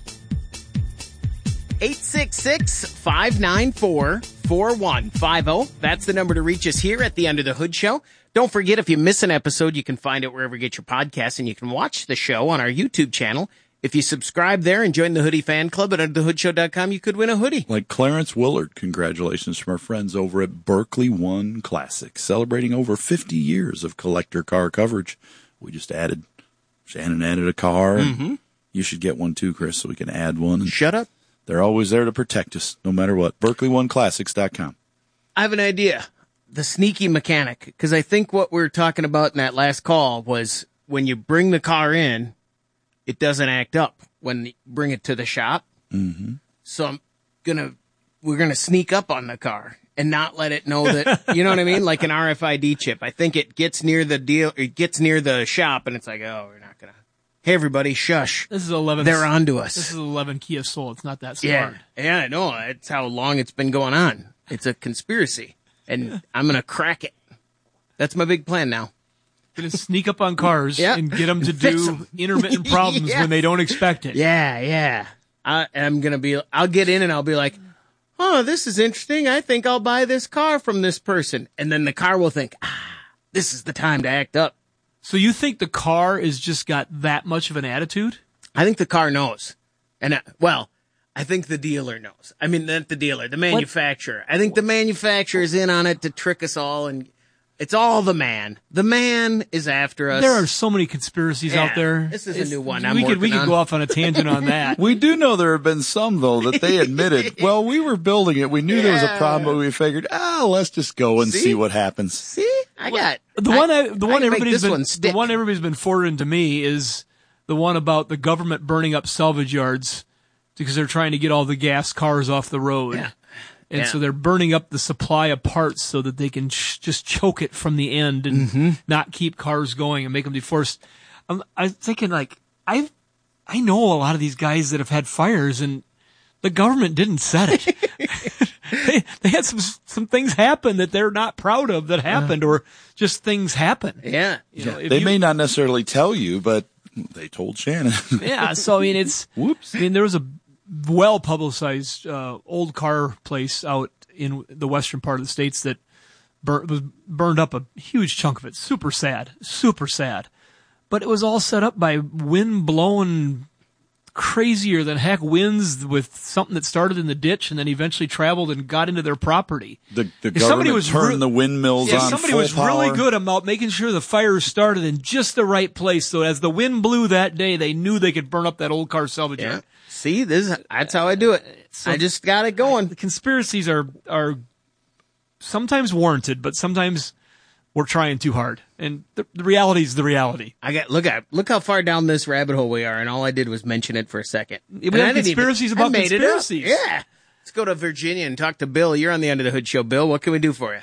866-594-4150. That's the number to reach us here at the Under the Hood Show. Don't forget, if you miss an episode, you can find it wherever you get your podcasts, and you can watch the show on our YouTube channel. If you subscribe there and join the Hoodie Fan Club at underthehoodshow.com, you could win a hoodie. Like Clarence Willard, congratulations from our friends over at Berkley One Classic, celebrating over 50 years of collector car coverage. We just Shannon added a car. And you should get one too, Chris, so we can add one. Shut up. They're always there to protect us, no matter what. BerkleyOneClassics.com. I have an idea. The sneaky mechanic, because I think what we were talking about in that last call was when you bring the car in, it doesn't act up when you bring it to the shop. Mm-hmm. So we're gonna sneak up on the car and not let it know that, you know what I mean? Like an RFID chip. I think it gets near the shop and it's like, oh, we're not gonna. Hey, everybody, shush. This is 11. They're onto us. This is 11 Kia Soul. It's not that smart. Yeah, I know. That's how long it's been going on. It's a conspiracy. And I'm going to crack it. That's my big plan now. Going to sneak up on cars and get them to do intermittent problems when they don't expect it. Yeah. I'll get in and I'll be like, oh, this is interesting. I think I'll buy this car from this person. And then the car will think, this is the time to act up. So you think the car has just got that much of an attitude? I think the car knows. And, I think the dealer knows. I mean, not the dealer, the manufacturer. What? I think the manufacturer is in on it to trick us all, and it's all the man. The man is after us. There are so many conspiracies out there. This is a new one. We could go off on a tangent on that. We do know there have been some, though, that they admitted, well, we were building it. We knew there was a problem, but we figured, let's just go and see what happens. See? The one everybody's been forwarding to me is the one about the government burning up salvage yards because they're trying to get all the gas cars off the road. Yeah. And so they're burning up the supply of parts so that they can just choke it from the end and not keep cars going and make them defrost. I'm thinking, like, I know a lot of these guys that have had fires, and the government didn't set it. they had some things happen that they're not proud of that happened, or just things happen. Yeah. They may not necessarily tell you, but they told Shannon. Yeah. So, I mean, it's, whoops. I mean, there was a well-publicized old car place out in the western part of the States that was burned up a huge chunk of it. Super sad. But it was all set up by wind-blown crazier than heck winds with something that started in the ditch and then eventually traveled and got into their property. The government turned the windmills on somebody full was power. really good about making sure the fire started in just the right place, so as the wind blew that day, they knew they could burn up that old car salvage yard. See, that's how I do it. So I just got it going. The conspiracies are sometimes warranted, but sometimes we're trying too hard. And the reality is the reality. Look how far down this rabbit hole we are, and all I did was mention it for a second. We have conspiracies about conspiracies. Yeah. Let's go to Virginia and talk to Bill. You're on the Under the Hood show. Bill, what can we do for you?